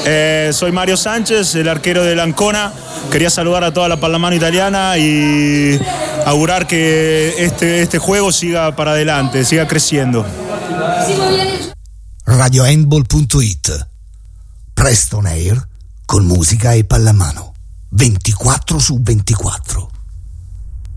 Soy Mario Sánchez, el arquero del Ancona. Quería saludar a toda la pallamano italiana y augurar que este juego siga para adelante, siga creciendo. RadioHandball.it. Presto on air con musica e pallamano 24/24.